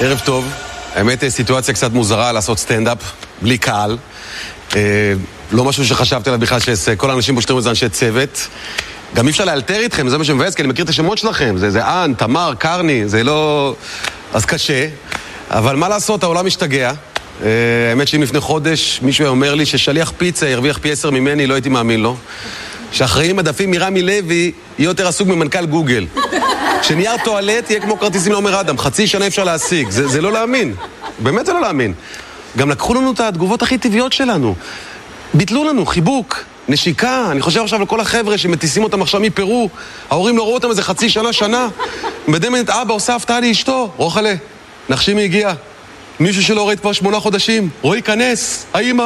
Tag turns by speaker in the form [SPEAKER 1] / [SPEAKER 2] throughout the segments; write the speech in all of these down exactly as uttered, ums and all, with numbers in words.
[SPEAKER 1] ערב טוב. האמת, סיטואציה קצת מוזרה לעשות סטנדאפ, בלי קהל. אה, לא משהו שחשבתי עליו בכלל שכל האנשים בושתרים את זה אנשי צוות. גם אי אפשר לאלתר איתכם, זה מה שמבאס, כי אני מכיר את השמות שלכם. זה, זה אן, תמר, קרני, זה לא... אז קשה. אבל מה לעשות, העולם משתגע. אה, האמת שאם לפני חודש מישהו אומר לי ששליח פיצה ירוויח פי עשר ממני, לא הייתי מאמין לו. שאחראי מדפים מרמי לוי יהיה יותר עסוק ממנכ"ל גוגל. שנייר טואלט יהיה כמו כרטיסים לעומר אדם, חצי שנה אפשר להשיג, זה, זה לא להאמין, באמת זה לא להאמין. גם לקחו לנו את התגובות הכי טבעיות שלנו, ביטלו לנו חיבוק, נשיקה, אני חושב עכשיו לכל החבר'ה שמטיסים אותם עכשיו מפרו, ההורים לא ראו אותם איזה חצי שנה, שנה, מדמנת אבא עושה הפתעה לאשתו, רוחלה, נחשימי הגיע, מישהו שלא ראית כבר שמונה חודשים, רואי כנס, האמא.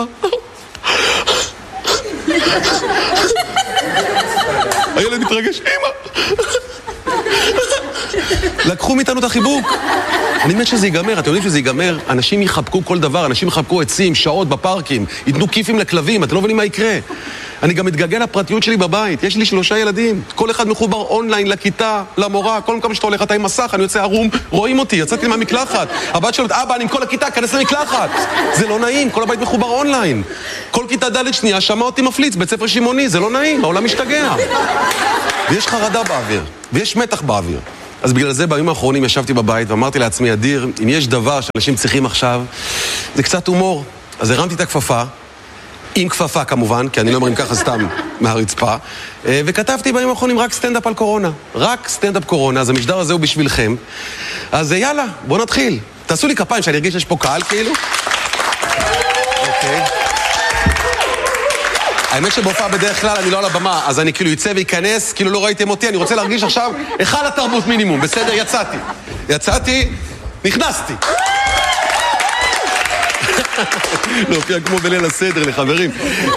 [SPEAKER 1] הילד מתרגש, אמא. לקחו מאיתנו את החיבוק. אני מת שזה ייגמר, אתם יודעים שזה ייגמר, אנשים יחבקו כל דבר, אנשים יחבקו עצים, שעות בפארקים, ייתנו כיפים לכלבים, אתם לא מבינים מה יקרה. אני גם מתגלגל לפרטיות שלי בבית, יש לי שלושה ילדים, כל אחד מחובר אונליין לכיתה, למורה, כל מקום שאתה הולך, אתה עם מסך, אני יוצא ערום, רואים אותי, יצאתי מהמקלחת, הבת שואלת, אבא, אני עם כל הכיתה, כנס למקלחת. זה לא נעים, כל הבית מחובר אונליין. כל כיתה ד' שנייה, שמע אותי מפליץ, בית ספר שימוני, זה לא נעים, העולם משתגע. ויש חרדה באוויר, ויש מתח באוויר. אז בגלל זה בימים האחרונים ישבתי בבית ואמרתי לעצמי, אדיר, אם יש דבר שאנשים צריכים עכשיו, זה קצת הומור. אז הרמתי את הכפפה, עם כפפה כמובן, כי אני לא אומרים ככה סתם מהרצפה, וכתבתי בימים האחרונים רק סטנדאפ על קורונה. רק סטנדאפ קורונה, אז המשדר הזה הוא בשבילכם. אז יאללה, בואו נתחיל. תעשו לי כפיים שאני ארגיש שיש פה קהל כאילו. אוקיי. האמת שבהופעה בדרך כלל אני לא על הבמה, אז אני כאילו יצא וייכנס, כאילו לא ראיתם אותי, אני רוצה להרגיש עכשיו אחד התרבות מינימום, בסדר? יצאתי. יצאתי, נכנסתי. להופיע כמו בליל הסדר לחברים.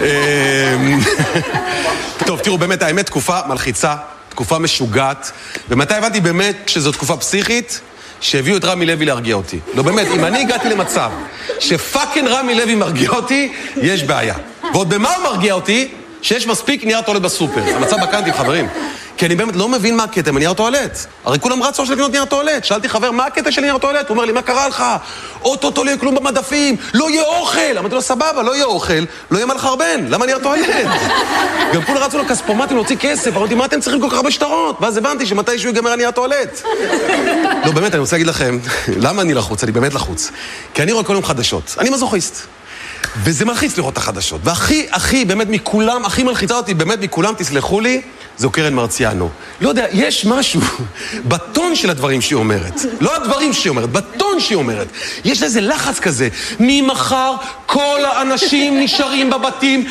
[SPEAKER 1] טוב, תראו, באמת, האמת, תקופה מלחיצה, תקופה משוגעת, ומתי הבנתי באמת שזו תקופה פסיכית? שהביאו את רמי לוי להרגיע אותי. לא באמת, אם אני הגעתי למצב שפאקינג רמי לוי מרגיע אותי, יש בעיה. ועוד במה הוא מרגיע אותי? שיש מספיק נייר טואלט בסופר. המצב בקנטים, חברים. כי אני באמת לא מבין מה הקטע מנייר טואלט. הרי כולם רצו של לקנות נייר טואלט. שאלתי חבר, מה הקטע של נייר טואלט? הוא אומר לי, מה קרה לך? אוטוטו לא יהיה כלום במדפים, לא יהיה אוכל. אמרתי לו, סבבה, לא יהיה אוכל, לא יהיה מה לחרבן. למה נייר טואלט? גם כולם רצו לכספומטים להוציא כסף. אמרתי, מה אתם צריכים כל כך הרבה שטרות? ואז הבנתי שמתישהו ייגמר הנייר טואלט. לא, באמת, אני רוצה להגיד לכם, למה אני לחוץ? אני באמת לחוץ. כי אני רואה כל יום חדשות. אני מזוכיסט. וזה מלחיץ לראות את החדשות. והכי, הכי, באמת מכולם, הכי מלחיצה אותי, באמת מכולם, תסלחו לי, זו קרן מרציאנו. לא יודע, יש משהו בטון של הדברים שהיא אומרת. לא הדברים שהיא אומרת, בטון שהיא אומרת. יש איזה לחץ כזה. ממחר כל האנשים נשארים בבתים.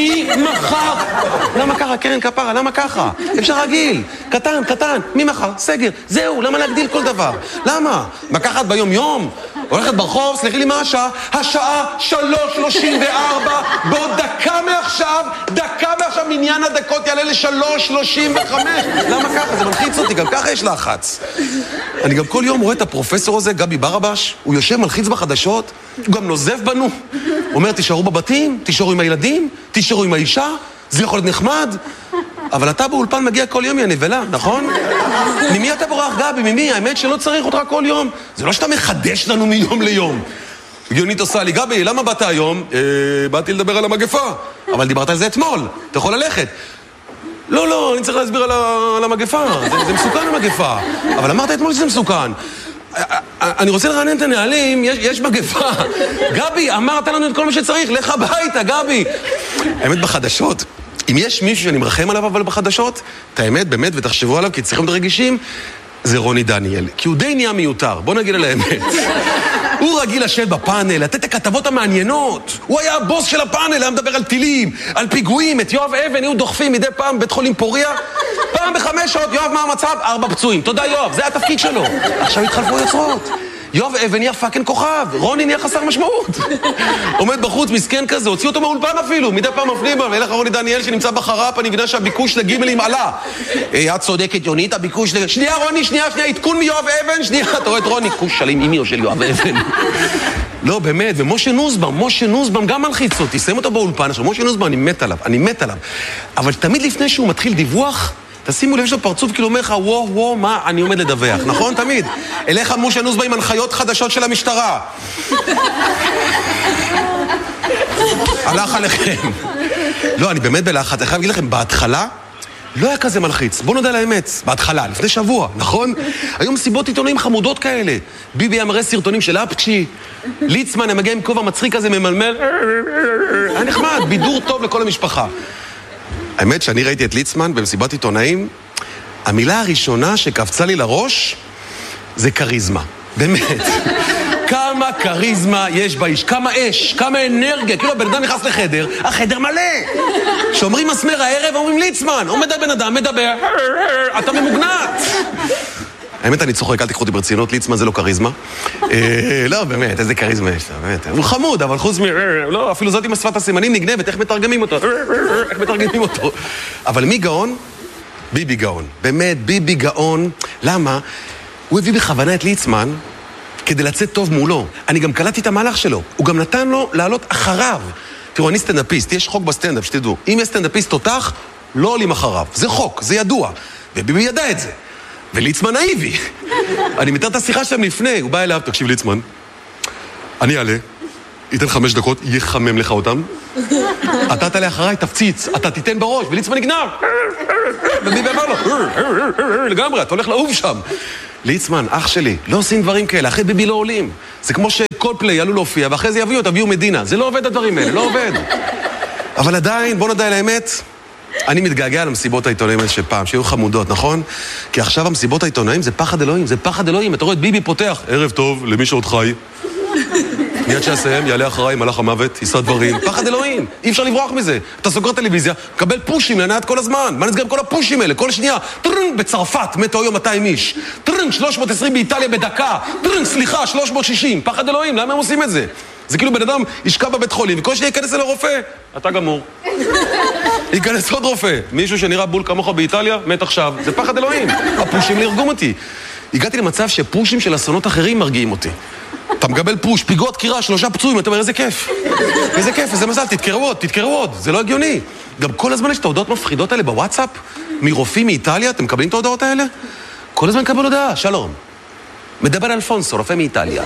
[SPEAKER 1] ממחר. למה ככה, קרן כפרה? למה ככה? אפשר רגיל. קטן, קטן. ממחר, סגר. זהו, למה להגדיל כל דבר? למה? מקחת ביום יום? הולכת ברחוב, סליחי לי מה השעה? השעה שלוש שלושים וארבע, בעוד דקה מעכשיו, דקה מעכשיו, מניין הדקות יעלה לשלוש שלושים וחמש. למה ככה? זה מלחיץ אותי, גם ככה יש לחץ. אני גם כל יום רואה את הפרופסור הזה, גבי ברבש, הוא יושב מלחיץ בחדשות, הוא גם נוזף בנו. הוא אומר, תישארו בבתים, תישארו עם הילדים, תישארו עם האישה, זה יכול להיות נחמד. אבל אתה באולפן מגיע כל יום, יא נבלה, נכון? ממי אתה בורח, גבי? ממי? האמת שלא צריך אותך כל יום. זה לא שאתה מחדש לנו מיום ליום. הגיונית עושה לי, גבי, למה באת היום? אה, באתי לדבר על המגפה. אבל דיברת על זה אתמול, אתה יכול ללכת. לא, לא, אני צריך להסביר על, ה... על המגפה. זה, זה מסוכן המגפה. אבל אמרת אתמול שזה מסוכן. אני רוצה לרענן את הנהלים, יש, יש מגפה. גבי, אמרת לנו את כל מה שצריך, לך הביתה, גבי. האמת בחדשות, אם יש מישהו שאני מרחם עליו אבל בחדשות, את האמת, באמת, ותחשבו עליו, כי צריכים להיות רגישים, זה רוני דניאל. כי הוא די נהיה מיותר, בוא נגיד על האמת. הוא רגיל לשבת בפאנל, לתת את הכתבות המעניינות. הוא היה הבוס של הפאנל, היה מדבר על טילים, על פיגועים, את יואב אבן, היו דוחפים מדי פעם בית חולים פוריה. פעם בחמש שעות, יואב, מה המצב? ארבע פצועים. תודה יואב, זה התפקיד שלו. עכשיו התחלפו יוצרות. יואב אבן נהיה פאקינג כוכב, רוני נהיה חסר משמעות. עומד בחוץ, מסכן כזה, הוציא אותו מהאולפן אפילו, מדי פעם מפנים בו, ואילך רוני דניאל שנמצא בחרף, אני מבינה שהביקוש לגימלים עלה. את צודקת יונית, הביקוש ל... שנייה רוני, שנייה, שנייה, עדכון מיואב אבן, שנייה, אתה רואה את רוני, כוש שלים אימי או של יואב אבן. לא, באמת, ומשה נוסבאום, משה נוסבאום גם מלחיץ אותי, שמים אותו באולפן, עכשיו, משה נוסבאום, אני מת עליו, אני מת עליו. אבל תמיד לפני שהוא מתחיל דיווח, תשימו לב, יש לו פרצוף כאילו אומר לך, וואו, וואו, מה אני עומד לדווח, נכון? תמיד. אליך מושה נוסבא עם הנחיות חדשות של המשטרה. הלך עליכם. לא, אני באמת בלחץ, אני חייב להגיד לכם, בהתחלה, לא היה כזה מלחיץ. בוא נודע על האמת, בהתחלה, לפני שבוע, נכון? היו מסיבות עיתונאים חמודות כאלה. ביבי היה מראה סרטונים של אפצ'י, ליצמן היה מגיע עם כובע מצחיק כזה ממלמל, היה נחמד, בידור טוב לכל המשפחה. האמת שאני ראיתי את ליצמן במסיבת עיתונאים, המילה הראשונה שקפצה לי לראש זה קריזמה. באמת. כמה קריזמה יש באיש, כמה אש, כמה אנרגיה. כאילו הבן אדם נכנס לחדר, החדר מלא. שאומרים מסמר הערב, אומרים ליצמן. עומד הבן אדם, מדבר, אתה ממוגנט. האמת, אני צוחק, אל תקחו אותי ברצינות, ליצמן זה לא קריזמה. לא, באמת, איזה קריזמה יש לה, באמת. הוא חמוד, אבל חוץ מ... לא, אפילו זאת עם השפת הסימנים נגנבת, איך מתרגמים אותו? איך מתרגמים אותו? אבל מי גאון? ביבי גאון. באמת, ביבי גאון. למה? הוא הביא בכוונה את ליצמן כדי לצאת טוב מולו. אני גם קלטתי את המהלך שלו. הוא גם נתן לו לעלות אחריו. תראו, אני סטנדאפיסט, יש חוק בסטנדאפ, שתדעו. אם יש סטנדאפיסט תותח, לא עולים אחריו. זה חוק, זה ידוע. וביבי ידע את זה. וליצמן נאיבי. אני מתאר את השיחה שלהם לפני. הוא בא אליו, תקשיב ליצמן, אני אעלה, ייתן חמש דקות, יחמם לך אותם. אתה תעלה אחריי, תפציץ, אתה תיתן בראש, וליצמן נגנב. וביבי אמר לו, לגמרי, אתה הולך לעוף שם. ליצמן, אח שלי, לא עושים דברים כאלה, אחרי ביבי לא עולים. זה כמו שכל פליי עלו להופיע, ואחרי זה יביאו, תביאו מדינה. זה לא עובד הדברים האלה, לא עובד. אבל עדיין, בוא נדע על האמת, אני מתגעגע על המסיבות העיתונאים האלה שפעם, שהיו חמודות, נכון? כי עכשיו המסיבות העיתונאים זה פחד אלוהים, זה פחד אלוהים. אתה רואה את ביבי פותח, ערב טוב, למי שעוד חי. מיד שיסיים, יעלה אחריי, מלאך המוות, יישא דברים. פחד אלוהים, אי אפשר לברוח מזה. אתה סוגר טלוויזיה, קבל פושים לענת כל הזמן. מה נסגר עם כל הפושים האלה? כל שנייה, טרנג, בצרפת, מתו היום מאתיים איש. טרנג, שלוש מאות ועשרים באיטליה בדקה. טרנג, סליחה, שלוש מאות ושישים. פחד אלוהים, למה הם עושים את זה? זה כאילו בן אדם ישכב בבית חולים, וכל שנייה ייכנס אל הרופא. אתה גמור. ייכנס עוד רופא. מישהו שנראה בול כמוך באיטליה, מת עכשיו. זה פחד אלוהים. הפושים להרגום אותי. הגעתי למצב שפושים של אסונות אחרים מרגיעים אותי. אתה מקבל פוש, פיגוע דקירה, שלושה פצועים, אתה אומר, איזה כיף. איזה כיף, איזה מזל, תתקראו עוד, תתקראו עוד. זה לא הגיוני. גם כל הזמן יש את ההודעות מפחידות האלה בוואטסאפ, מרופאים מאיטליה, אתם מקבלים את ההודעות האלה? כל הזמן קבל הודעה, שלום. מדבר אלפונסו, רופא מאיטליה.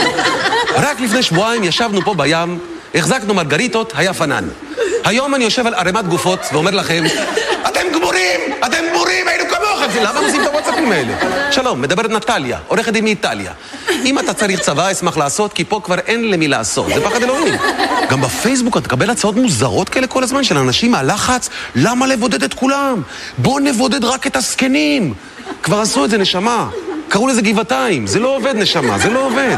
[SPEAKER 1] רק לפני שבועיים ישבנו פה בים, החזקנו מרגריטות, היה פנן. היום אני יושב על ערימת גופות ואומר לכם, אתם גמורים, אתם גמורים, היינו כמוכם. למה עושים את הוואטסאפים האלה? שלום, מדברת נטליה, עורכת דין מאיטליה. אם אתה צריך צבא, אשמח לעשות, כי פה כבר אין למי לעשות. זה פחד אלוהים. גם בפייסבוק אתה תקבל הצעות מוזרות כאלה כל הזמן של אנשים מהלחץ, למה לבודד את כולם? בוא נבודד רק את הסקנים. כבר עשו את זה, נשמה. קראו לזה גבעתיים. זה לא עובד, נשמה, זה לא עובד.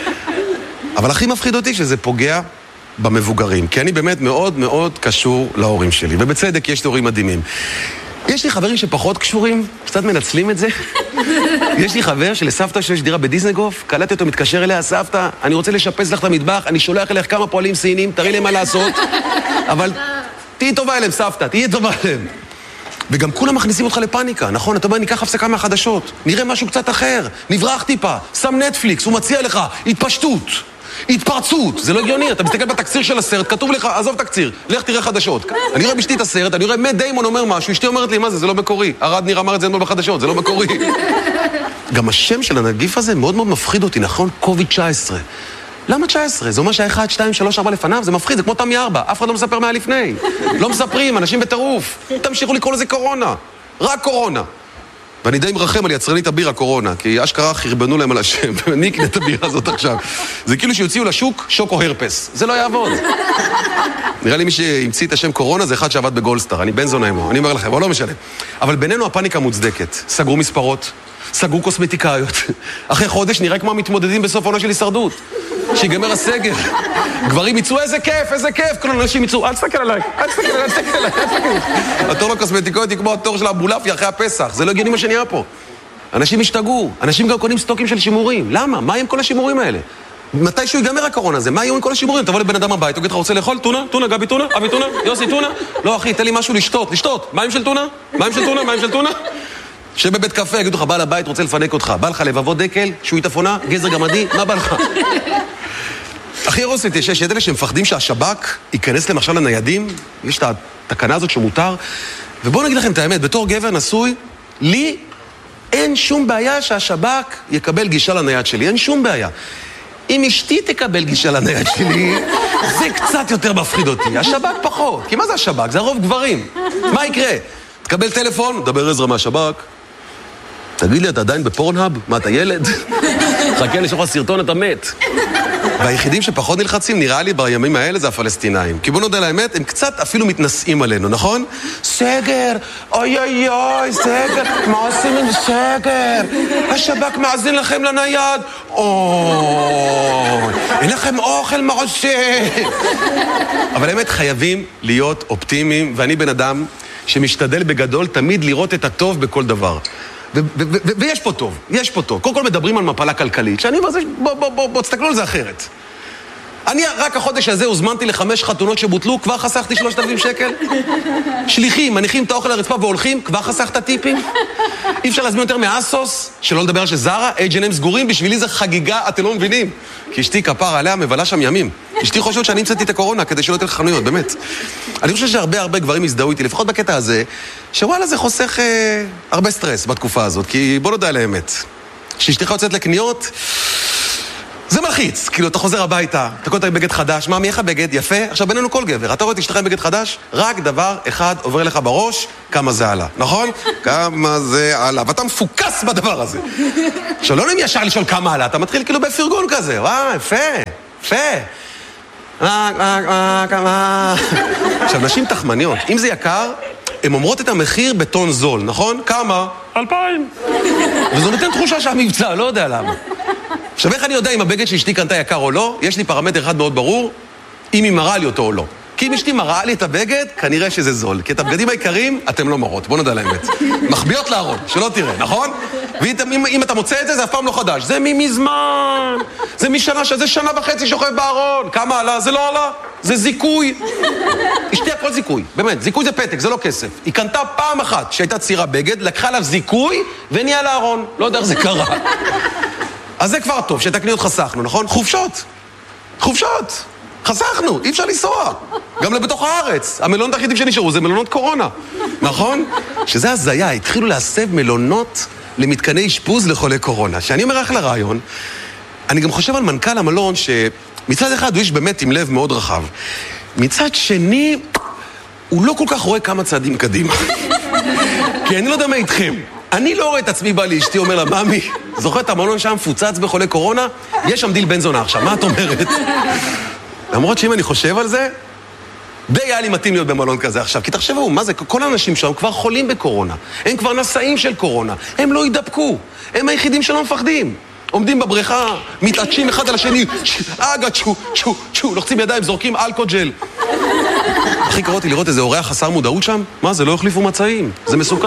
[SPEAKER 1] אבל הכי מפחיד אותי שזה פוגע במבוגרים, כי אני באמת מאוד מאוד קשור להורים שלי, ובצדק יש לי הורים מדהימים. יש לי חברים שפחות קשורים, קצת מנצלים את זה. יש לי חבר שלסבתא שיש דירה בדיזנגוף, קלטתי אותו, מתקשר אליה, סבתא, אני רוצה לשפץ לך את המטבח, אני שולח אליך כמה פועלים סינים, תראי להם מה לעשות, אבל תהיי טובה אליהם, סבתא, תהיי טובה אליהם. וגם כולם מכניסים אותך לפאניקה, נכון? אתה אומר, ניקח הפסקה מהחדשות, נראה משהו קצת אחר, נברח טיפה, שם נטפליקס, הוא מציע לך, התפשטות. התפרצות, זה לא הגיוני, אתה מסתכל בתקציר של הסרט, כתוב לך, עזוב תקציר, לך תראה חדשות. אני רואה בשתי את הסרט, אני רואה מאט דיימון אומר משהו, אשתי אומרת לי, מה זה, זה לא מקורי. ארד ניר אמר את זה אתמול בחדשות, זה לא מקורי. גם השם של הנגיף הזה מאוד מאוד מפחיד אותי, נכון? קוביד תשע עשרה. למה תשע עשרה? זה אומר שה-אחד, שתיים, שלוש, ארבע לפניו, זה מפחיד, זה כמו תמי ארבע, אף אחד לא מספר מה לפני. לא מספרים, אנשים בטירוף. תמשיכו לקרוא לזה קורונה. רק קורונה. ואני די מרחם על יצרנית הבירה קורונה, כי אשכרה חרבנו להם על השם, ואני אקנה את הבירה הזאת עכשיו. זה כאילו שיוציאו לשוק שוקו הרפס. זה לא יעבוד. נראה לי מי שהמציא את השם קורונה זה אחד שעבד בגולדסטאר, אני בן זונה עמו, אני אומר לכם, אבל לא משנה. אבל בינינו הפאניקה מוצדקת. סגרו מספרות, סגרו קוסמטיקאיות. אחרי חודש נראה כמו המתמודדים בסוף העונה של הישרדות. שיגמר הסגר. גברים יצאו, איזה כיף, איזה כיף. כל אנשים יצאו, אל תסתכל עליי, אל תסתכל עליי, אל תסתכל עליי, אל תסתכל עליי. התור לקוסמטיקאיות היא כמו התור של הבולאפי אחרי הפסח. זה לא הגיוני מה שנהיה פה. אנשים השתגעו. אנשים גם קונים סטוקים של שימורים. למה? מה עם כל השימורים האלה? מתי שהוא ייגמר הקורונה הזה? מה יהיו עם כל השימורים? תבוא לבן אדם הבית, תגיד לך, רוצה לאכול? טונה? טונה? גבי טונה? אבי טונה? יוסי טונה? לא, אחי, תן לי משהו לשתות, לשתות. מים של טונה? מים של טונה? מים של טונה? שבבית קפה יגידו לך, בעל הבית רוצה לפנק אותך. בא לך לבבות דקל, שועית אפונה, גזר גמדי, מה בא לך? הכי רוסית יש, יש אלה שמפחדים שהשב"כ ייכנס למשל לניידים, יש את התקנה הזאת שמותר, ובואו נגיד לכם את האמת, בתור גבר נשוי, לי אין שום בעיה שהשב"כ יקבל גישה לנייד שלי, אין שום בעיה. אם אשתי תקבל גישה לנייד שלי, זה קצת יותר מפחיד אותי. השב"כ פחות, כי מה זה השב"כ? זה הרוב גברים. מה יקרה? תקבל טלפון, דבר עזרא מהשב"כ. תגיד לי, אתה עדיין בפורנהאב? מה, אתה ילד? חכה לשלוח סרטון, אתה מת. והיחידים שפחות נלחצים, נראה לי בימים האלה, זה הפלסטינאים. כי בוא נודע על האמת, הם קצת אפילו מתנשאים עלינו, נכון? סגר, אוי אוי אוי, סגר, מה עושים עם סגר? השב"כ מאזין לכם לנייד. אוי, אין לכם אוכל, מה עושה? אבל האמת, חייבים להיות אופטימיים, ואני בן אדם שמשתדל בגדול תמיד לראות את הטוב בכל דבר. ויש פה טוב, יש פה טוב. קודם כל מדברים על מפלה כלכלית, שאני אומר, בוא, בוא, בוא, בוא, תסתכלו על זה אחרת. אני רק החודש הזה הוזמנתי לחמש חתונות שבוטלו, כבר חסכתי שלושת אלפים שקל. שליחים, מניחים את האוכל לרצפה והולכים, כבר חסכת טיפים. אי אפשר להזמין יותר מאסוס, שלא לדבר שזרה, אייג' אנד אם סגורים, בשבילי זה חגיגה, אתם לא מבינים. כי אשתי כפר עליה מבלה שם ימים. אשתי חושבת שאני המצאתי את הקורונה כדי שלא תלך חנויות, באמת. אני חושב שהרבה הרבה גברים הזדהו איתי, לפחות בקטע הזה, שוואלה זה חוסך אה, הרבה סטרס בתקופה הזאת, כי בוא נודע על האמת. כשאשתך יוצאת לקניות, זה מלחיץ, כאילו אתה חוזר הביתה, אתה קודם בגד חדש, מה, מי איך הבגד? יפה? עכשיו בינינו כל גבר, אתה רואה את אשתך עם בגד חדש, רק דבר אחד עובר לך בראש, כמה זה עלה, נכון? כמה זה עלה, ואתה מפוקס בדבר הזה. עכשיו לא נעים ישר לשאול כמה עלה, אתה מתחיל כאילו בפרגון כזה, וואו, יפה, יפה. מה, מה, מה, כמה... עכשיו, נשים תחמניות, אם זה יקר, הן אומרות את המחיר בטון זול, נכון? כמה? אלפיים. וזו נותן תחושה שהמבצע, לא יודע למה. עכשיו, איך אני יודע אם הבגד שאשתי קנתה יקר או לא? יש לי פרמטר אחד מאוד ברור, אם היא מראה לי אותו או לא. כי אם אשתי מראה לי את הבגד, כנראה שזה זול. כי את הבגדים העיקריים, אתם לא מראות. בוא נדע לאמת. מחביאות לארון, שלא תראה, נכון? ואם אם אתה מוצא את זה, זה אף פעם לא חדש. זה מזמן. זה משנה, שזה שנה וחצי שוכב בארון. כמה עלה? זה לא עלה. זה זיכוי. אשתי הכל זיכוי. באמת, זיכוי זה פתק, זה לא כסף. היא קנתה פעם אחת שהייתה צירה בגד, לקחה עליו זיכוי ונהיה לארון. לא יודע איך זה קרה. אז זה כבר טוב, שאת הקניות חסכנו, נכון? חופשות. חופשות. חסכנו, אי אפשר לנסוע. גם לבתוך הארץ. המלונות היחידים שנשארו זה מלונות קורונה. נכון? שזה הזיה, התחילו להסב מלונות למתקני אשפוז לחולי קורונה. שאני אומר לך לרעיון, אני גם חושב על מנכ"ל המלון שמצד אחד הוא איש באמת עם לב מאוד רחב. מצד שני, הוא לא כל כך רואה כמה צעדים קדימה. כי אני לא יודע מה איתכם. אני לא רואה את עצמי בא לאשתי, אומר לה, ממי, זוכר את המלון שם מפוצץ בחולי קורונה? יש שם דיל בן זונה עכשיו, מה את אומרת? למרות שאם אני חושב על זה, די היה לי מתאים להיות במלון כזה עכשיו. כי תחשבו, מה זה? כל האנשים שם כבר חולים בקורונה. הם כבר נשאים של קורונה. הם לא ידבקו. הם היחידים שלא מפחדים. עומדים בבריכה, מתעטשים אחד על השני, אגה, צ'ו, צ'ו, צ'ו, לוחצים ידיים, זורקים אלכוג'ל. הכי קראתי לראות איזה אורח חסר מודעות שם? מה, זה לא החליפו מצעים. זה מסוכן.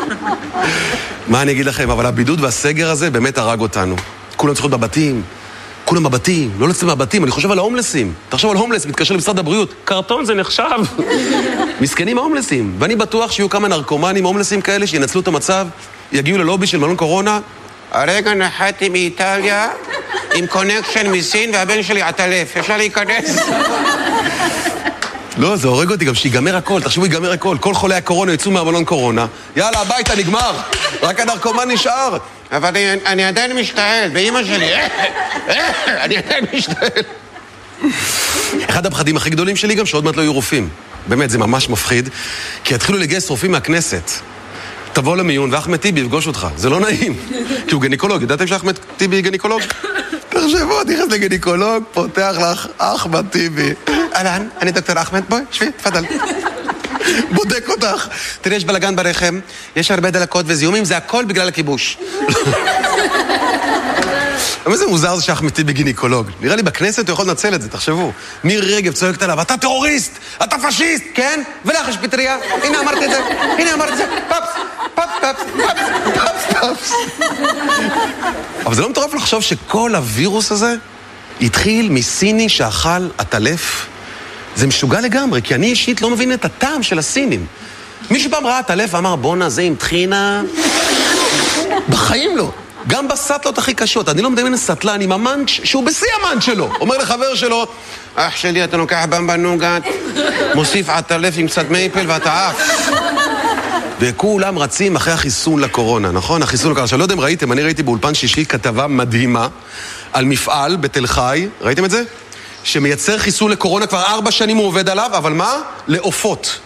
[SPEAKER 1] מה אני אגיד לכם? אבל הבידוד והסגר הזה באמת הרג אותנו. כולם צריכות בבתים. כולם בבתים, לא לצאת מהבתים, אני חושב על ההומלסים. תחשוב על הומלס, מתקשר למשרד הבריאות. קרטון זה נחשב. מסכנים ההומלסים. ואני בטוח שיהיו כמה נרקומנים הומלסים כאלה שינצלו את המצב, יגיעו ללובי של מלון קורונה. הרגע נחתי מאיטליה עם קונקשן מסין והבן שלי עטלף. אפשר להיכנס? לא, זה הורג אותי גם שיגמר הכל. תחשבו, יגמר הכל. כל חולי הקורונה יצאו מהמלון קורונה. יאללה, הביתה, נגמר. רק הנרקומן נשאר. אבל אני, אני עדיין משתעל, באמא שלי, אני עדיין משתעל. אחד הפחדים הכי גדולים שלי גם שעוד מעט לא יהיו רופאים. באמת, זה ממש מפחיד, כי יתחילו לגייס רופאים מהכנסת. תבוא למיון ואחמד טיבי יפגוש אותך. זה לא נעים, כי הוא גניקולוג. ידעתם שאחמד טיבי גניקולוג? תחשבו, נכנס לגניקולוג, פותח לך אחמד טיבי. אהלן, אני דוקטור אחמד, בואי, שבי, תפדל. בודק אותך. תראי, יש בלגן ברחם, יש הרבה דלקות וזיהומים, זה הכל בגלל הכיבוש. אבל זה מוזר זה שאחמד טיבי גינקולוג. נראה לי בכנסת הוא יכול לנצל את זה, תחשבו. מירי רגב צועקת עליו, אתה טרוריסט, אתה פשיסט, כן? ולך יש פטריה, הנה אמרתי את זה, הנה אמרתי את זה, פאפס, פאפס, פאפס, פאפס, פאפס, פאפס. אבל זה לא מטורף לחשוב שכל הווירוס הזה התחיל מסיני שאכל עטלף. זה משוגע לגמרי, כי אני אישית לא מבין את הטעם של הסינים. מישהו פעם ראה עטלף ואמר, בונה, זה עם תחינה. בחיים לא. גם בסטלות הכי קשות. אני לא מדמיין סטלן עם המנץ' שהוא בשיא המנץ' שלו. אומר לחבר שלו, אח שלי, אתה לוקח במבה נוגת, מוסיף עטלף עם קצת מייפל ואתה עף. וכולם רצים אחרי החיסון לקורונה, נכון? החיסון לקורונה. עכשיו, לא יודע אם ראיתם, אני ראיתי באולפן שישי כתבה מדהימה על מפעל בתל חי, ראיתם את זה? שמייצר חיסון לקורונה, כבר ארבע שנים הוא עובד עליו, אבל מה? לעופות.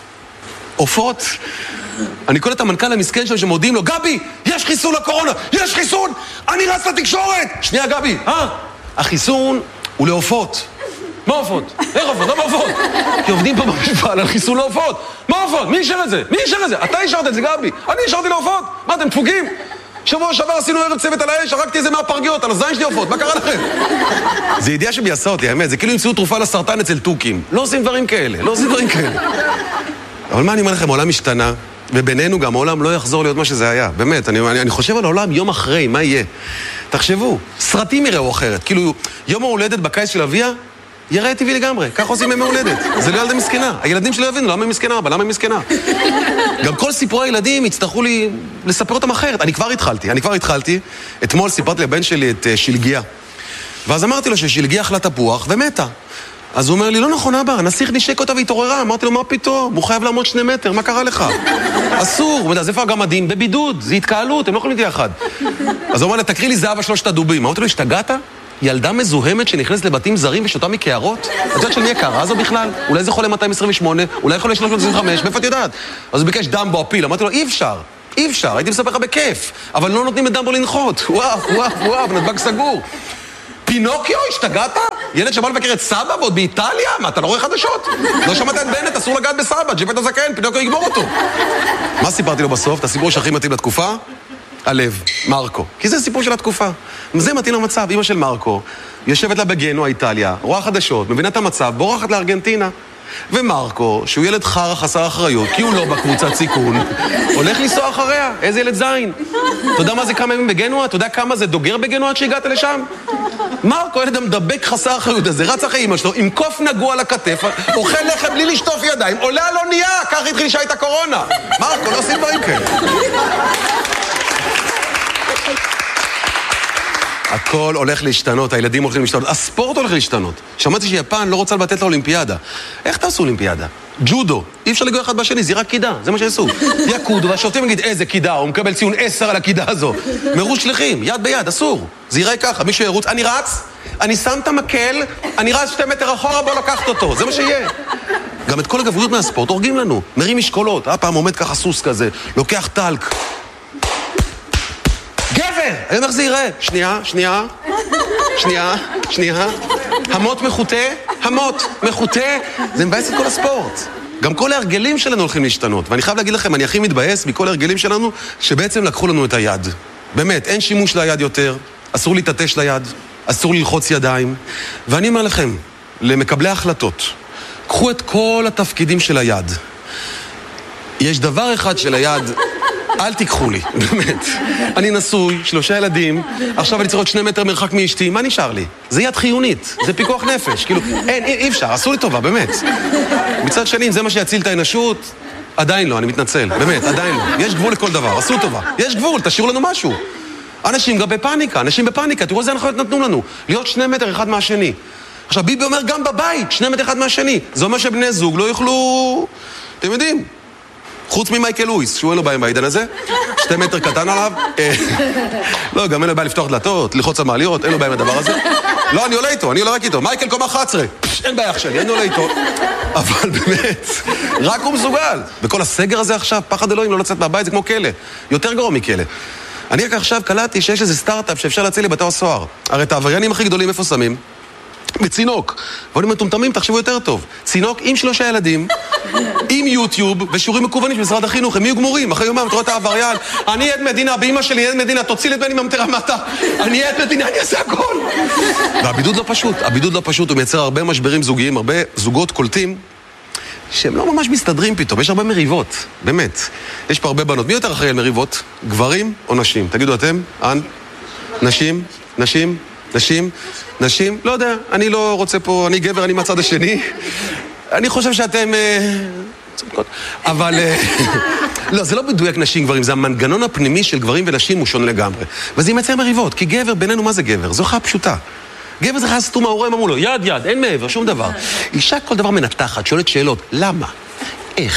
[SPEAKER 1] עופות. אני קורא את המנכ"ל המסכן שלו שמודיעים לו, גבי, יש חיסון לקורונה, יש חיסון, אני רץ לתקשורת. שנייה, גבי, אה? החיסון הוא לעופות. מה עופות? איך עופות? למה עופות? כי עובדים פה במפעל על חיסון לעופות. מה עופות? מי אישר את זה? מי אישר את זה? אתה אישרת את זה, גבי. אני אישרתי לעופות. מה, אתם דפוקים? שבוע שעבר עשינו ערב צוות על האש, הרגתי איזה מהפרגיות, על הזין שלי עופות. מה קרה לכם? זה ידיעה שביעשה אותי, האמת. זה כאילו ימצאו תרופה לסרטן אצל טוקים. לא עושים דברים כאלה, לא עושים דברים כאלה. אבל מה אני אומר לכם? העולם השתנה, ובינינו גם העולם לא יחזור להיות מה שזה היה. באמת, אני, אני, אני חושב על העולם יום אחרי, מה יהיה? תחשבו, סרטים יראו אחרת. כאילו, יום ההולדת בקיץ של אביה, יראה טבעי לגמרי. כך עושים ימי הולדת. זה לא ילדה מסכנה. הילדים שלא יבינו, למה היא מסכנה? אבל למה היא מסכנה? גם כל סיפורי הילדים יצטרכו לי לספר אותם אחרת. אני כבר התחלתי, אני כבר התחלתי. אתמול סיפרתי לבן שלי את uh, שלגיה. ואז אמרתי לו ששלגיה אכלה תפוח ומתה. אז הוא אומר לי, לא נכון אבא, הנסיך נשק אותה והתעוררה. אמרתי לו, מה פתאום? הוא חייב לעמוד שני מטר, מה קרה לך? אסור. אז איפה הגמדים? בבידוד, זה התקהלות, הם לא יכולים להיות יחד. אז הוא אומר לה, תקריא לי זהבה שלושת הדובים. אמרתי לו, השתגעת? ילדה מזוהמת שנכנסת לבתים זרים ושותה מקערות? את יודעת של מי יקרה הזו בכלל? אולי זה חולה מאתיים עשרים ושמונה, אולי חולה שלוש מאות עשרים וחמש, מאיפה את יודעת? אז הוא ביקש דמבו הפיל, אמרתי לו, אי אפשר, אי אפשר, הייתי מספר לך בכיף, אבל לא נותנים את דמבו לנחות. וואו, וואו, וואו, נדבק סגור. פינוקיו, השתגעת? ילד שבא לבקר את סבא ועוד באיטליה? מה, אתה לא רואה חדשות? לא שמעת את בנט, אסור לגעת בסבא, ג'פט הזקן, פינוקיו יגמור אותו. מה סיפרתי לו בסוף? את הסיפור שהכי מתאים לתקופה? הלב, מרקו. כי זה סיפור של התקופה. זה מתאים למצב. אמא של מרקו יושבת לה בגנוע, איטליה, רואה חדשות, מבינה את המצב, בורחת לארגנטינה. ומרקו, שהוא ילד חרא חסר אחריות, כי הוא לא בקבוצת סיכון, הולך לנסוע אחריה. איזה ילד זין. אתה יודע מה זה כמה ימים בגנוע? אתה יודע כמה זה דוגר בגנוע עד שהגעת לשם? מרקו, ילד המדבק חסר אחריות הזה, רץ אחרי אמא שלו, עם קוף נגוע על הכתף, אוכל לחם בלי לשטוף ידיים, עולה על אונייה, כך התחיל שהייתה קורונה. מרקו, לא עושים דברים כאלה. הכל הולך להשתנות, הילדים הולכים להשתנות, הספורט הולך להשתנות. שמעתי שיפן לא רוצה לבטל את האולימפיאדה. איך תעשו אולימפיאדה? ג'ודו. אי אפשר לגוע אחד בשני, זה רק קידה, זה מה שעשו. יקודו, והשופטים יגיד איזה קידה, הוא מקבל ציון עשר על הקידה הזו. מרוץ שליחים, יד ביד, אסור. זה יראה ככה, מישהו ירוץ, אני רץ, אני שם את המקל, אני רץ שתי מטר אחורה, בוא לקחת אותו, זה מה שיהיה. גם את כל הגבויות מהספורט הורגים לנו, מרים משקולות. הפעם עומד ככה סוס כזה, לוקח טלק. גבר! אני אומר, זה יראה. שנייה, שנייה, שנייה, שנייה. המות מחוטה, המות מחוטה. זה מבאס את כל הספורט. גם כל ההרגלים שלנו הולכים להשתנות. ואני חייב להגיד לכם, אני הכי מתבאס מכל ההרגלים שלנו, שבעצם לקחו לנו את היד. באמת, אין שימוש ליד יותר, אסור להתעטש ליד, אסור ללחוץ ידיים. ואני אומר לכם, למקבלי ההחלטות, קחו את כל התפקידים של היד. יש דבר אחד של היד, אל תיקחו לי, באמת. אני נשוי, שלושה ילדים, עכשיו אני צריך עוד שני מטר מרחק מאשתי, מה נשאר לי? זה יד חיונית, זה פיקוח נפש, כאילו, אין, אי, אי אפשר, עשו לי טובה, באמת. מצד שני, זה מה שיציל את האנושות, עדיין לא, אני מתנצל, באמת, עדיין לא. יש גבול לכל דבר, עשו טובה. יש גבול, תשאירו לנו משהו. אנשים גם בפאניקה, אנשים בפאניקה, תראו איזה הנחיות נתנו לנו, להיות שני מטר אחד מהשני. עכשיו, ביבי אומר גם בבית, שני מטר אחד מהשני. זה אומר שבני זוג לא יוכלו, אתם יודעים, חוץ ממייקל לואיס, שהוא אין לו בעיה בעידן הזה, שתי מטר קטן עליו, לא, גם אין לו בעיה לפתוח דלתות, ללחוץ על מעליות, אין לו בעיה עם הדבר הזה. לא, אני עולה איתו, אני עולה רק איתו, מייקל קומה אחת עשרה, אין בעיה שלי, אני עולה איתו. אבל באמת, רק הוא מסוגל. וכל הסגר הזה עכשיו, פחד אלוהים לא לצאת מהבית, זה כמו כלא, יותר גרוע מכלא. אני רק עכשיו קלטתי שיש איזה סטארט-אפ שאפשר להציל לבתי הסוהר. הרי את העבריינים הכי גדולים איפה שמים? בצינוק. ועולים מטומטמים, תחשבו יותר טוב. צינוק עם שלושה ילדים, עם יוטיוב ושיעורים מקוונים של משרד החינוך. הם יהיו גמורים. אחרי יומם, תראו את העבריין. אני עד מדינה, באמא שלי עד מדינה, תוציא לי את בני ממטרה מטה. אני עד מדינה, אני אעשה הכל. והבידוד לא פשוט. הבידוד לא פשוט. הוא מייצר הרבה משברים זוגיים, הרבה זוגות קולטים, שהם לא ממש מסתדרים פתאום. יש הרבה מריבות. באמת. יש פה הרבה בנות. מי יותר אחראי על מריבות? גברים או נשים? תגידו אתם, אנ? נשים? נשים? נשים? נשים? לא יודע, אני לא רוצה פה, אני גבר, אני מהצד השני. אני חושב שאתם... אבל... לא, זה לא מדויק נשים גברים, זה המנגנון הפנימי של גברים ונשים הוא שונה לגמרי. וזה יימצא מריבות, כי גבר, בינינו מה זה גבר? זו חיה פשוטה. גבר זה חיה סתומה, ההורים אמרו לו, יד יד, אין מעבר, שום דבר. אישה כל דבר מנתחת, שואלת שאלות, למה? איך?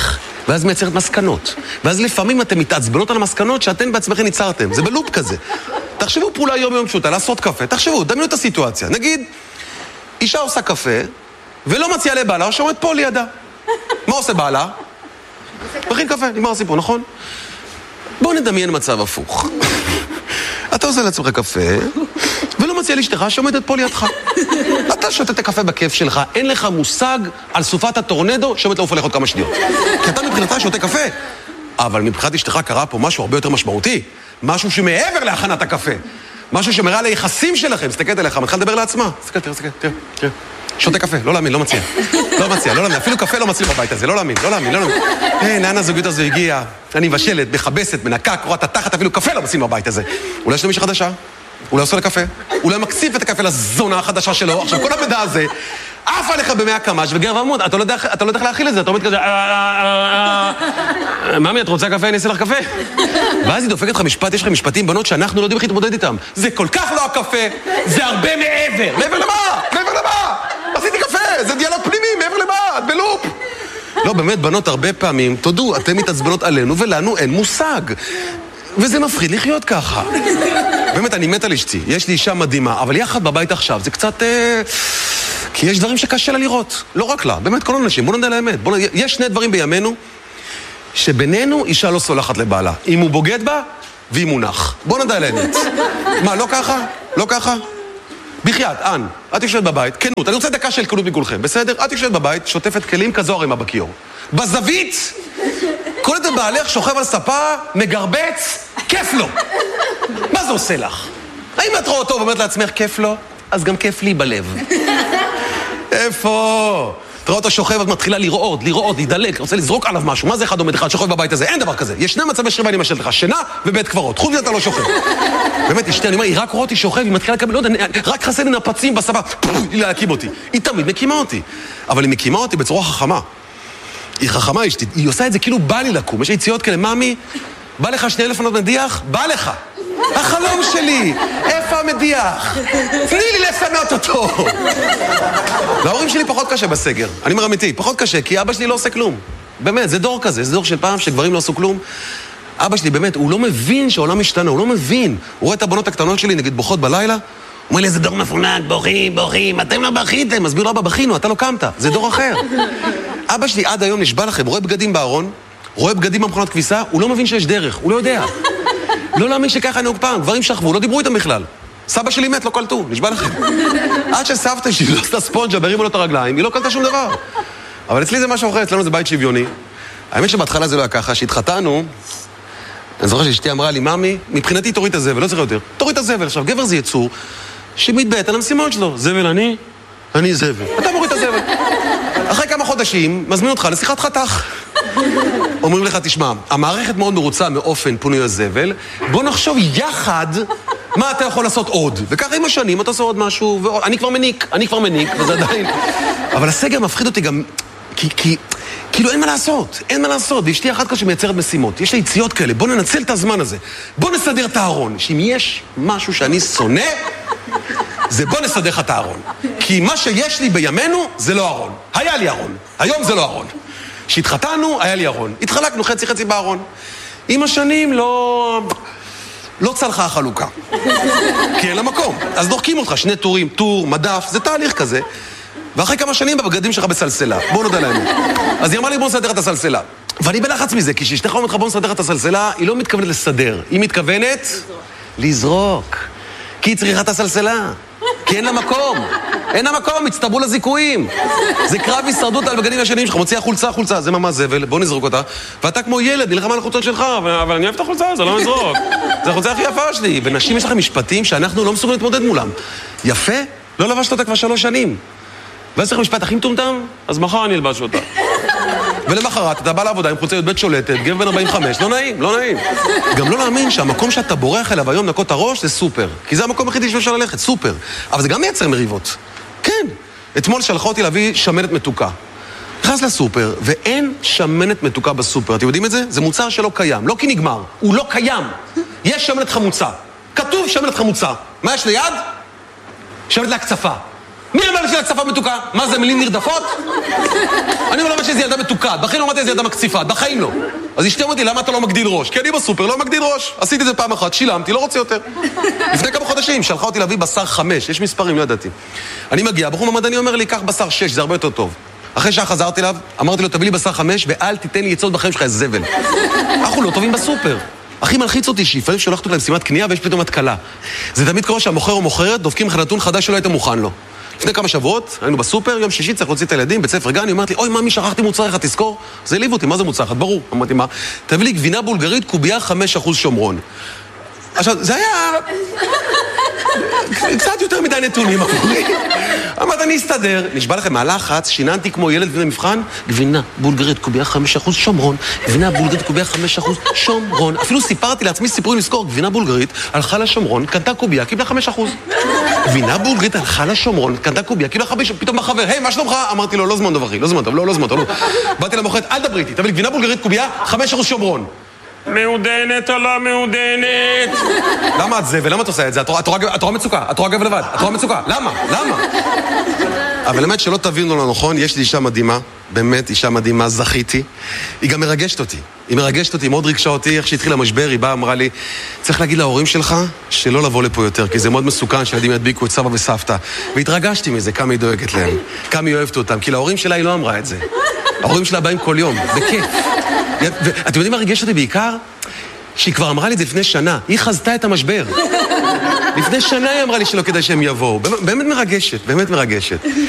[SPEAKER 1] ואז מייצרת מסקנות. ואז לפעמים אתם מתעצבנות על המסקנות שאתם בעצמכם ייצרתם. זה בלופ כזה. תחשבו פעולה יום יום פשוטה, לעשות קפה. תחשבו, דמיינו את הסיטואציה. נגיד, אישה עושה קפה, ולא מציעה לבעלה, שעומד פה לידה. מה עושה בעלה? מכין קפה, נגמר הסיפור, נכון? בואו נדמיין מצב הפוך. אתה עושה לעצמך קפה, ולא מציע לאשתך שעומדת פה לידך. אתה שותה את הקפה בכיף שלך, אין לך מושג על סופת הטורנדו שעומד לעוף עליך עוד כמה שניות. כי אתה מבחינתה שותה קפה. אבל מבחינת אשתך קרה פה משהו הרבה יותר משמעותי. משהו שמעבר להכנת הקפה. משהו שמראה ליחסים שלכם. סתכלת אליך, מתחיל לדבר לעצמה. סתכל, תראה, סתכל, תראה, תראה. שותה קפה, לא להאמין, לא מציע. לא מציע, לא להאמין. אפילו קפה לא מציע בבית הזה, לא להאמין, לא להאמין, לא להאמין. היי, לאן הזוגיות הזו הגיעה? אני מבשלת, מחבסת, מנקה, קוראת התחת, אפילו קפה לא מציע בבית הזה. אולי יש לו מישהו חדשה? אולי עושה לקפה? אולי מקציף את הקפה לזונה החדשה שלו. עכשיו, כל המידע הזה, עף עליך במאה קמ"ש וגר ועמוד. אתה לא יודע איך להכיל את זה, אתה עומד כזה... ממי, את רוצה קפה? אני אעשה לך קפה. ואז היא דופקת לך משפט, יש לך משפטים בנות שאנחנו לא יודעים איך להתמודד איתם. זה כל כך לא הקפה, זה הרבה מעבר. מעבר למה? מעבר למה? עשיתי קפה, זה דיאלוג פנימי, מעבר למה? את בלופ. לא, באמת, בנות, הרבה פעמים, תודו, אתם מתעצבנות עלינו ולנו אין מושג. וזה מפחיד לחיות ככה. באמת, אני מת על אשתי. יש לי אישה מדהימה, אבל יחד בבית עכשיו זה קצת... אה... כי יש דברים שקשה לה לראות. לא רק לה, באמת כל האנשים. בואו נדע על האמת. בוא נדע... יש שני דברים בימינו שבינינו אישה לא סולחת לבעלה. אם הוא בוגד בה ואם הוא נח. בואו נדע על האמת. מה, לא ככה? לא ככה? בחייאת, אן, את יושבת בבית, כנות, אני רוצה דקה של כנות מכולכם, בסדר? את יושבת בבית, שוטפת כלים כזו הרימה בכיור. בזווית, כל את בעלך שוכב על ספה, מגרבץ, כיף לו. מה זה עושה לך? האם את רואה אותו ואומרת לעצמך, כיף לו? אז גם כיף לי בלב. איפה? תראה אותו שוכב, את מתחילה לרעוד, לרעוד, להידלק, רוצה לזרוק עליו משהו. מה זה אחד עומד אחד שוכב בבית הזה? אין דבר כזה. יש שני מצבי שכיבה, אני משל לך, שינה ובית קברות. חוץ מזה אתה לא שוכב. באמת, אשתי, אני אומר, היא רק רואה אותי שוכב, היא מתחילה לקבל, לא יודע, רק חסר לי נפצים בספה, היא להקים אותי. היא תמיד מקימה אותי. אבל היא מקימה אותי בצורה חכמה. היא חכמה, אשתי, היא עושה את זה כאילו בא לי לקום. יש יציאות כאלה, ממי, בא לך שני אלף עונות מדיח? בא לך. החלום שלי, איפה המדיח? תני לי לפנות אותו. וההורים שלי פחות קשה בסגר. אני אומר אמיתי, פחות קשה, כי אבא שלי לא עושה כלום. באמת, זה דור כזה, זה דור של פעם שגברים לא עשו כלום. אבא שלי באמת, הוא לא מבין שהעולם משתנה, הוא לא מבין. הוא רואה את הבנות הקטנות שלי, נגיד בוכות בלילה, הוא אומר לי, איזה דור מפונק, בוכים, בוכים, אתם לא בכיתם, מסביר לו, אבא, בכינו, אתה לא קמת, זה דור אחר. אבא שלי עד היום נשבע לכם, רואה בגדים בארון, רואה בגדים במכונת כביסה, הוא לא מבין שיש דרך, הוא לא יודע. לא להאמין שככה נהוג פעם, גברים שכבו, לא דיברו איתם בכלל. סבא שלי מת, לא קלטו, נשבע לכם. עד שסבתא שלי לא עשתה ספונג'ה, ברימו לו את הרגליים, היא לא קלטה שום דבר. אבל אצלי זה משהו אחר, אצלנו זה בית שוויוני. האמת שבהתחלה זה לא היה ככה, שהתחתנו, אני זוכר שאשתי אמרה לי, ממי, מבחינתי תוריד את הזבל, לא צריך יותר. תוריד את הזבל. עכשיו, גבר זה יצור שמתבט על המשימות שלו. זבל אני, אני זבל. אתה מוריד את הזבל. אחרי כמה חודשים, מזמין אותך לשיחת חתך. אומרים לך, תשמע, המערכת מאוד מרוצה מאופן פונוי הזבל, בוא נחשוב יחד מה אתה יכול לעשות עוד. וככה עם השנים, אתה עושה עוד משהו, ועוד... אני כבר מניק, אני כבר מניק, וזה עדיין... אבל הסגר מפחיד אותי גם, כי, כי, כאילו אין מה לעשות, אין מה לעשות, ואשתי אחת כזו שמייצרת משימות, יש לה יציאות כאלה, בוא ננצל את הזמן הזה, בוא נסדר את הארון, שאם יש משהו שאני שונא, זה בוא נסדר לך את הארון. כי מה שיש לי בימינו, זה לא ארון. היה לי ארון, היום זה לא ארון. כשהתחתנו, היה לי ארון. התחלקנו חצי חצי בארון. עם השנים לא... לא צלחה החלוקה. כי אין לה מקום. אז דוחקים אותך, שני טורים, טור, מדף, זה תהליך כזה. ואחרי כמה שנים בבגדים שלך בסלסלה. בואו נדע להם. אז היא אמרה לי, בוא נסדר את הסלסלה. ואני בלחץ מזה, כי כשאשתך אומרת לך, בוא נסדר את הסלסלה, היא לא מתכוונת לסדר. היא מתכוונת... לזרוק. כי היא צריכה את הסלסלה. כי אין לה מקום. אין לה מקום, הצטברו לזיקויים. זה קרב הישרדות על בגדים השניים שלך. מוציא החולצה, חולצה, זה ממש זבל, בוא נזרוק אותה. ואתה כמו ילד, נלחם על החולצות שלך, אבל אני אוהב את החולצה, זה לא נזרוק. זה החולצה הכי יפה שלי. ונשים יש לכם משפטים שאנחנו לא מסוגלים להתמודד מולם. יפה? לא לבשת אותה כבר שלוש שנים. ואז צריך משפט הכי מטומטם, אז מחר אני אלבש אותה. ולמחרת, אתה בא לעבודה עם חולצה בית שולטת, גבר בן ארבעים וחמש, לא נעים, לא נעים. גם לא להאמין שהמקום שאתה בורח אליו היום נקות הראש זה סופר. כי זה המקום הכי שאפשר ללכת, סופר. אבל זה גם מייצר מריבות. כן. אתמול שלחה אותי להביא שמנת מתוקה. נכנס לסופר, ואין שמנת מתוקה בסופר. אתם יודעים את זה? זה מוצר שלא קיים. לא כי נגמר, הוא לא קיים. יש שמנת חמוצה. כתוב שמנת חמוצה. מה יש ליד? שמנת להקצפה. מי אמר לי שילד שפה מתוקה? מה זה, מילים נרדפות? אני אומר לה שזה ילדה מתוקה, בחיים לא אמרתי איזה ילדה מקציפה, בחיים לא. אז אשתי אמרתי, למה אתה לא מגדיל ראש? כי אני בסופר לא מגדיל ראש. עשיתי את זה פעם אחת, שילמתי, לא רוצה יותר. לפני כמה חודשים, שלחה אותי להביא בשר חמש, יש מספרים, לא ידעתי. אני מגיע, בחור ממדעני אומר לי, קח בשר שש, זה הרבה יותר טוב. אחרי שעה חזרתי אליו, אמרתי לו, תביא לי בשר חמש, ואל תיתן לי יצאות בחיים שלך, איזה זבל. אנחנו לא טובים בסופר. הכי מלחיץ אותי שיפעמים שולחת אותי למשימת קנייה ויש פתאום התקלה. זה תמיד קורה שהמוכר או מוכרת דופקים לך נתון חדש שלא היית מוכן לו. לפני כמה שבועות, היינו בסופר, יום שישי צריך להוציא את הילדים, בית ספר גן, היא אומרת לי, אוי, ממי, שכחתי מוצר אחד, תזכור? זה העליב אותי, מה זה מוצר אחד? ברור. אמרתי, מה? תביא לי גבינה בולגרית, קובייה חמש אחוז שומרון. עכשיו, זה היה... קצת יותר מדי נתונים, אמרת, אני אסתדר. נשבע לכם, מהלחץ, שיננתי כמו ילד לפני מבחן, גבינה בולגרית, קובייה חמש אחוז שומרון, גבינה בולגרית, קובייה חמש אחוז שומרון. אפילו סיפרתי לעצמי סיפורים לזכור, גבינה בולגרית, הלכה לשומרון, קנתה קובייה, קיבלה חמש אחוז. גבינה בולגרית, הלכה לשומרון, קנתה קובייה, קיבלה חמש, פתאום בחבר, היי, מה שלומך? אמרתי לו, לא זמן טוב, אחי, לא זמן טוב, לא, לא זמן טוב, לא. באתי למוכרת, אל דברי איתי, תביא לי גבינה בולגרית, קובייה, חמש אחוז שומרון. מעודנת או לא מעודנת? למה את זה? ולמה את עושה את זה? את רואה מצוקה, את רואה גב לבד, את רואה מצוקה. למה? למה? אבל באמת שלא תבינו לא נכון, יש לי אישה מדהימה, באמת אישה מדהימה, זכיתי. היא גם מרגשת אותי. היא מרגשת אותי, מאוד ריגשה אותי, איך שהתחיל המשבר, היא באה, אמרה לי, צריך להגיד להורים שלך שלא לבוא לפה יותר, כי זה מאוד מסוכן שילדים ידביקו את סבא וסבתא. והתרגשתי מזה, כמה היא דואגת להם, כמה היא אוהבת אותם, כי להורים שלה היא לא אמרה את זה. ההורים שלה באים כל יום, בכיף. ואתם יודעים מה ריגש אותי בעיקר? שהיא כבר אמרה לי את זה לפני שנה, היא חזתה את המשבר. לפני שנה היא אמרה לי שלא כדאי שהם יבואו. באמת מרגשת, באמת מרגשת.